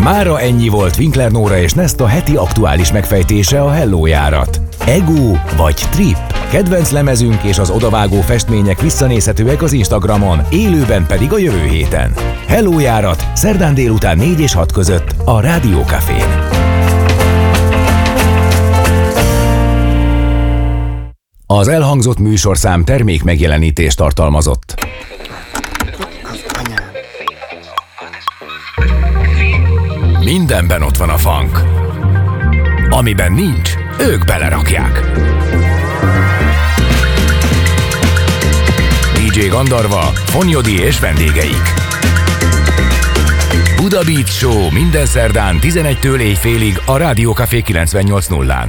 Mára ennyi volt Winkler Nóra és Nesta heti aktuális megfejtése a Hello járat. Ego vagy Trip? Kedvenc lemezünk és az odavágó festmények visszanézhetőek az Instagramon, élőben pedig a jövő héten. Hello járat, szerdán délután 4 és 6 között a Rádió Cafén. Az elhangzott műsorszám termék megjelenítést tartalmazott. Mindenben ott van a funk. Amiben nincs, ők belerakják. DJ Gandarva, Fonyodi és vendégeik. Buda Beat Show minden szerdán 11-től éjfélig a Rádió Café 98.0-án.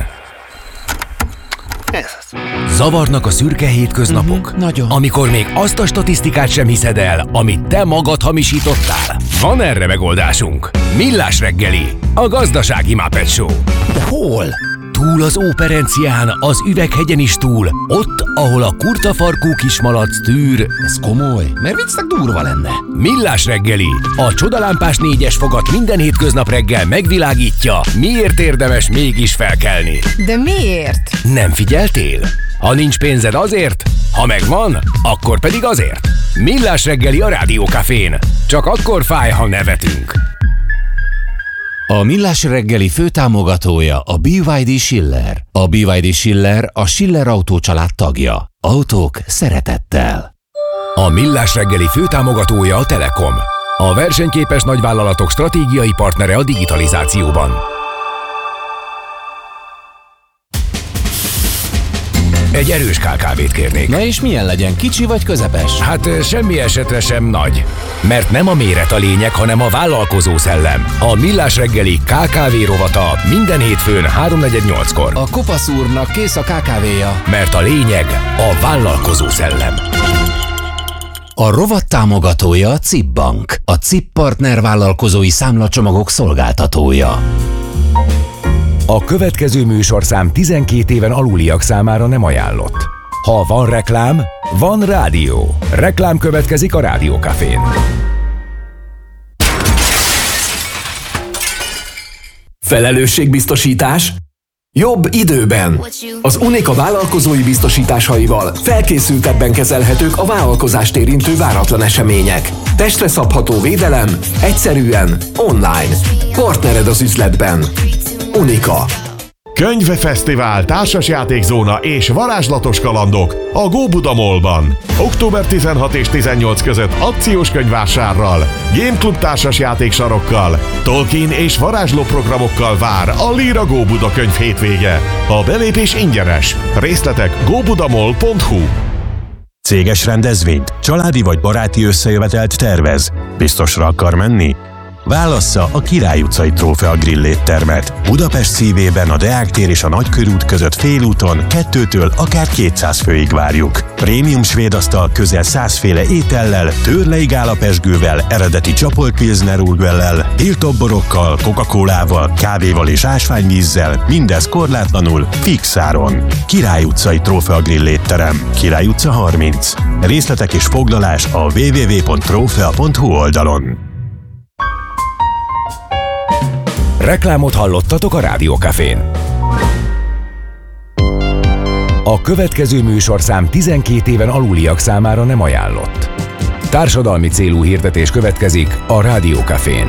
Zavarnak a szürke hétköznapok? Nagyon. Amikor még azt a statisztikát sem hiszed el, amit te magad hamisítottál? Van erre megoldásunk. Millás reggeli, a gazdasági Muppet Show. De hol? Túl az Óperencián, az Üveghegyen is túl, ott, ahol a kurtafarkú kismalac tűr. Ez komoly? Mert viccnek durva lenne. Millás reggeli, a csodalámpás 4-es fogat minden hétköznap reggel megvilágítja, miért érdemes mégis felkelni. De miért? Nem figyeltél? Ha nincs pénzed azért, ha megvan, akkor pedig azért. Millás reggeli a Rádió Cafén. Csak akkor fáj, ha nevetünk. A Millás reggeli főtámogatója a BYD Schiller. A BYD Schiller a Schiller Autó család tagja. Autók szeretettel. A Millás reggeli főtámogatója a Telekom. A versenyképes nagyvállalatok stratégiai partnere a digitalizációban. Egy erős KKV-t kérnék. Na és milyen legyen, kicsi vagy közepes? Hát semmi esetre sem nagy. Mert nem a méret a lényeg, hanem a vállalkozó szellem. A Millás reggeli KKV rovata minden hétfőn 3:48-kor. A kopasz úrnak kész a KKV-ja. Mert a lényeg a vállalkozó szellem. A rovat támogatója a CIP Bank, a CIP Partner vállalkozói számlacsomagok szolgáltatója. A következő műsorszám 12 éven aluliak számára nem ajánlott. Ha van reklám, van rádió. Reklám következik a Rádió Cafén. Felelősségbiztosítás? Jobb időben. Az Unica vállalkozói biztosításaival felkészültebben kezelhetők a vállalkozást érintő váratlan események. Testre szabható védelem, egyszerűen, online. Partnered az üzletben. Unica. Könyvfesztivál, társasjátékzóna és varázslatos kalandok a Go Buda Mallban. Október 16 és 18 között akciós könyvvásárral, Game Club társasjátéksarokkal, Tolkien és varázsló programokkal vár a Lira Go Buda könyv hétvége. A belépés ingyenes. Részletek gobudamall.hu. Céges rendezvényt, családi vagy baráti összejövetelt tervez. Biztosra akar menni? Válassza a Király utcai Trófea Grill éttermet. Budapest szívében a Deák tér és a Nagykörút között félúton 2-től akár 200 főig várjuk. Prémium svéd asztal közel 100 féle étellel, törlei gálapezsgővel, eredeti csapolt pilsner urgellel, tiltott borokkal, Coca-Colával, kávéval és ásványvízzel, mindez korlátlanul, fix áron. Király utcai Trófea Grill étterem, Király utca 30. Részletek és foglalás a www.trofea.hu oldalon. Reklámot hallottatok a Rádió Cafén. A következő műsorszám 12 éven aluliak számára nem ajánlott. Társadalmi célú hirdetés következik a Rádió Cafén.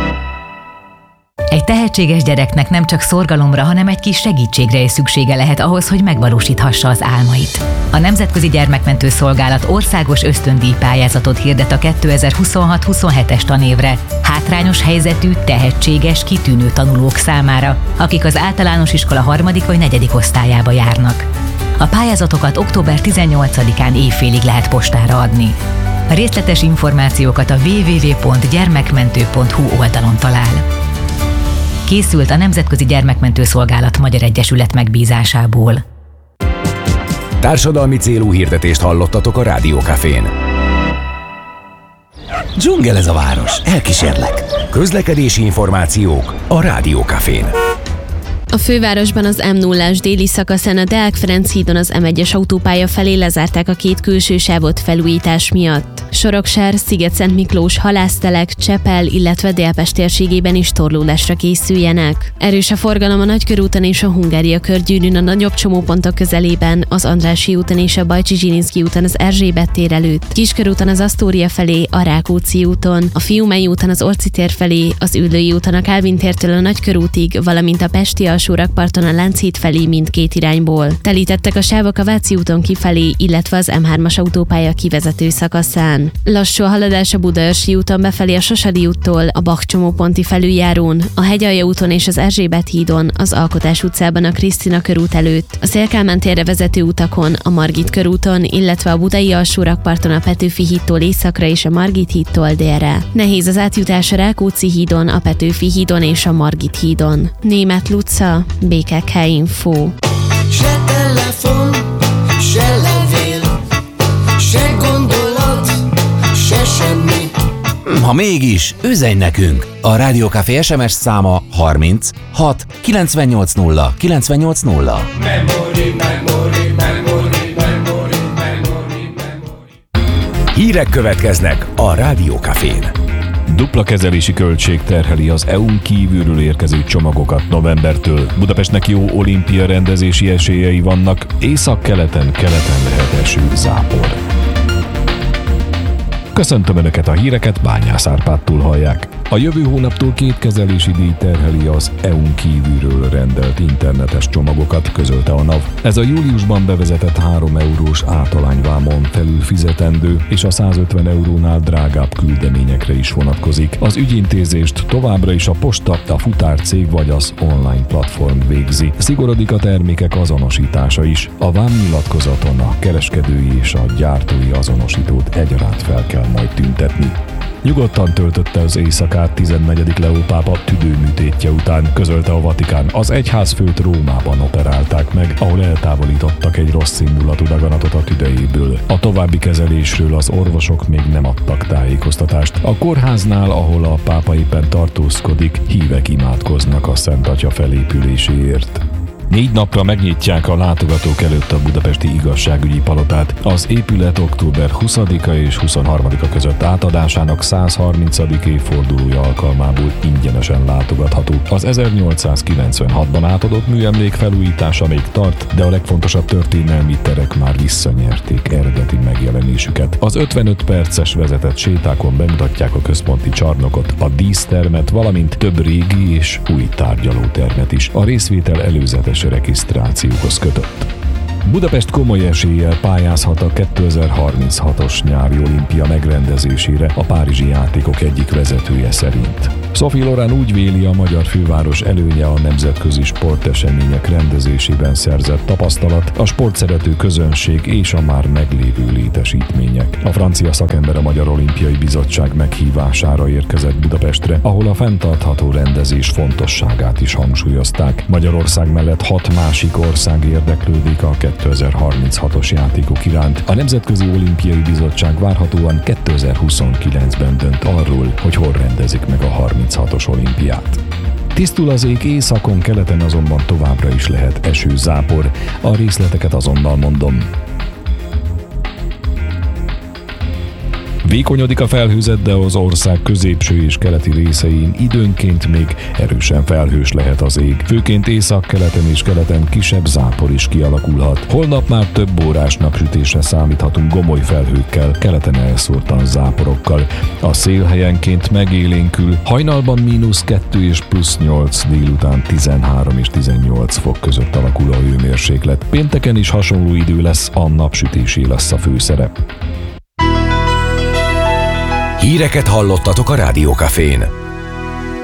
Egy tehetséges gyereknek nem csak szorgalomra, hanem egy kis segítségre is szüksége lehet ahhoz, hogy megvalósíthassa az álmait. A Nemzetközi Gyermekmentő Szolgálat országos ösztöndíj pályázatot hirdet a 2026-27-es tanévre hátrányos helyzetű, tehetséges, kitűnő tanulók számára, akik az általános iskola 3. vagy 4. osztályába járnak. A pályázatokat október 18-án éjfélig lehet postára adni. A részletes információkat a www.gyermekmentő.hu oldalon talál. Készült a Nemzetközi Gyermekmentő Szolgálat Magyar Egyesület megbízásából. Társadalmi célú hirdetést hallottatok a Rádió Cafén. Dzsungel ez a város, elkísérlek. Közlekedési információk a Rádió Cafén. A fővárosban az M0-ás déli szakaszán a Deák Ferenc hídon az M1-es autópálya felé lezárták a két külső sávot felújítás miatt. Soroksár, Sziget-Szent-Miklós, Halásztelek, Csepel, illetve Délpest térségében is torlódásra készüljenek. Erős a forgalom a Nagykörúton és a Hungária körgyűrűn a nagyobb csomópontok közelében, az Andrássy úton és a Bajcsi-Zsilinszky úton az Erzsébet tér előtt, Kiskörúton az Asztória felé, a Rákóczi úton, a Fiumei úton az Orci tér felé, az Üllői úton a Kálvin tértől a Nagykörútig, valamint a Pesti alsórakparton a Lánchíd felé mindkét irányból. Telítettek a sávok a Váci úton kifelé, illetve az M3-as autópálya kivezető szakaszán. Lassú a haladás a Budaörsi úton befelé a Sasadi úttól, a Bach csomóponti felüljárón, a Hegyalja úton és az Erzsébet hídon, az Alkotás utcában a Krisztina körút előtt, a Széll-Kálmán térre vezető utakon, a Margit körúton, illetve a Budai alsórakparton a Petőfi hídtól északra és a Margit hídtól délre. Nehéz az átjutás a Rákóczi hídon, a Petőfi hídon és a Margit hídon. Németh Luca, BKK Info. Se telefon, se levél, se gondolat, se semmi. Ha mégis, üzenj nekünk! A Rádió Café SMS száma 30 6 980 980. Hírek következnek a Rádió Cafén. Dupla kezelési költség terheli az EU-n kívülről érkező csomagokat novembertől. Budapestnek jó olimpia rendezési esélyei vannak, észak-keleten lehet eső, zápor. Köszöntöm Önöket, a híreket Bányász Árpádtól hallják. A jövő hónaptól 2 kezelési díj terheli az EU-n kívülről rendelt internetes csomagokat, közölte a NAV. Ez a júliusban bevezetett 3 eurós általányvámon felül fizetendő és a 150 eurónál drágább küldeményekre is vonatkozik. Az ügyintézést továbbra is a posta, a futárcég vagy az online platform végzi. Szigorodik a termékek azonosítása is. A vámnyilatkozaton a kereskedői és a gyártói azonosítót egyaránt fel kell majd tüntetni. Nyugodtan töltötte az éjszakát 14. Leó pápa tüdőműtétje után, közölte a Vatikán. Az egyházfőt Rómában operálták meg, ahol eltávolítottak egy rossz indulatú daganatot a tüdejéből. A további kezelésről az orvosok még nem adtak tájékoztatást. A kórháznál, ahol a pápa éppen tartózkodik, hívek imádkoznak a Szent Atya felépüléséért. 4 napra megnyitják a látogatók előtt a budapesti igazságügyi palotát. Az épület október 20-a és 23-a között átadásának 130. évfordulója alkalmából ingyenesen látogatható. Az 1896-ban átadott műemlék felújítása még tart, de a legfontosabb történelmi terek már visszanyerték eredeti megjelenésüket. Az 55 perces vezetett sétákon bemutatják a központi csarnokot, a dísztermet, valamint több régi és új tárgyalótermet is. A részvétel előzetes regisztrációhoz kötött. Budapest komoly eséllyel pályázhat a 2036-os nyári olimpia megrendezésére a párizsi játékok egyik vezetője szerint. Sophie Loren úgy véli, a magyar főváros előnye a nemzetközi sportesemények rendezésében szerzett tapasztalat, a sportszerető közönség és a már meglévő létesítmények. A francia szakember a Magyar Olimpiai Bizottság meghívására érkezett Budapestre, ahol a fenntartható rendezés fontosságát is hangsúlyozták. Magyarország mellett 6 másik ország érdeklődik a 2036-os játékok iránt. A Nemzetközi Olimpiai Bizottság várhatóan 2029-ben dönt arról, hogy hol rendezik meg a 36-os olimpiát. Tisztul az ég, északon, keleten azonban továbbra is lehet eső, zápor. A részleteket azonnal mondom. Vékonyodik a felhőzet, de az ország középső és keleti részein időnként még erősen felhős lehet az ég. Főként észak-keleten és keleten kisebb zápor is kialakulhat. Holnap már több órás napsütésre számíthatunk gomoly felhőkkel, keleten elszórtan záporokkal. A szél helyenként megélénkül, hajnalban -2 és +8, délután 13 és 18 fok között alakul a hőmérséklet. Pénteken is hasonló idő lesz, a napsütésé lesz a főszerep. Híreket hallottatok a Rádió Cafén.